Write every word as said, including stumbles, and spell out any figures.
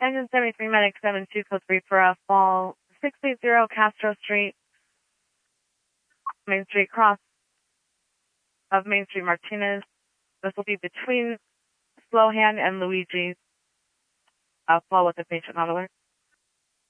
Engine seventy-three, Medic seven two, code three for a fall six eight zero Castro Street, Main Street, cross of Main Street Martinez. This will be between Slowhand and Luigi's. Uh, fall with the patient, not alert.